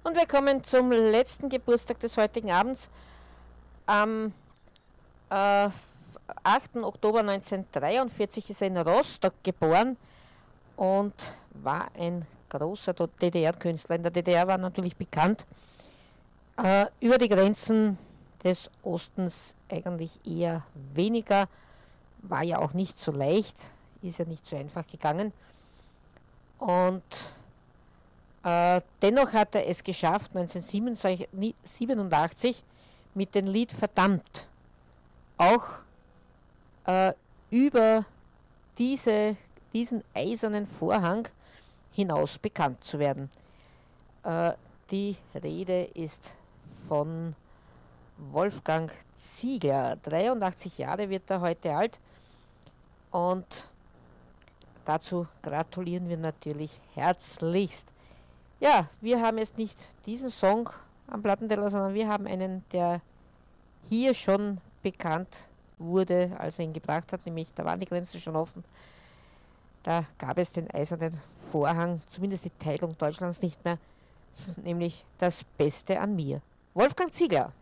Und wir kommen zum letzten Geburtstag des heutigen Abends. Am 8. Oktober 1943 ist er in Rostock geboren und war ein großer DDR-Künstler. In der DDR war natürlich bekannt, über die Grenzen des Ostens eigentlich eher weniger, war ja auch nicht so leicht, ist ja nicht so einfach gegangen. Und dennoch hat er es geschafft, 1987 mit dem Lied Verdammt auch über diesen eisernen Vorhang hinaus bekannt zu werden. Die Rede ist von Wolfgang Ziegler. 83 Jahre wird er heute alt und dazu gratulieren wir natürlich herzlichst. Ja, wir haben jetzt nicht diesen Song am Plattenteller, sondern wir haben einen, der hier schon bekannt wurde, als er ihn gebracht hat, nämlich da waren die Grenzen schon offen. Da gab es den eisernen Vorhang, zumindest die Teilung Deutschlands nicht mehr, nämlich das Beste an mir. Wolfgang Ziegler.